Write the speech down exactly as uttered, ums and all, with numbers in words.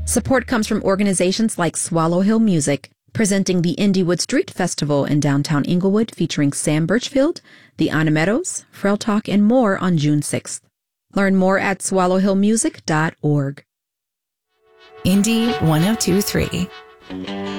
Support comes from organizations like Swallow Hill Music, presenting the Indywood Street Festival in downtown Inglewood featuring Sam Birchfield, the Anna Meadows, Frel Talk, and more on June sixth. Learn more at swallow hill music dot org. Indy one oh two point three.